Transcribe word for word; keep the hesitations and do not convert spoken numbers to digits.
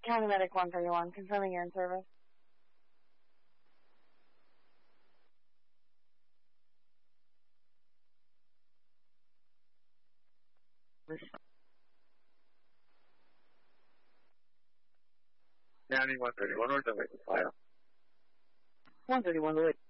County Medic one thirty-one, confirming you're in service. County one thirty-one, where's the wait file? one thirty-one, wait.